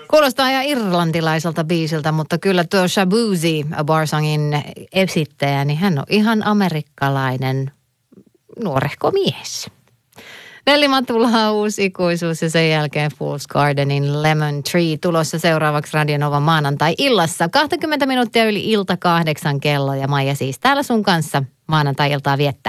Kuulostaa ihan irlantilaiselta biisiltä, mutta kyllä tuo Shaboozey, A Bar-songin esittäjä, niin hän on ihan amerikkalainen nuorehko mies. Nelli Matulaa uusi ikuisuus ja sen jälkeen Fool's Gardenin Lemon Tree tulossa seuraavaksi Radio Novan maanantai-illassa. 20 minuuttia yli ilta 8 kello ja Maija siis täällä sun kanssa maanantai-iltaa viettää.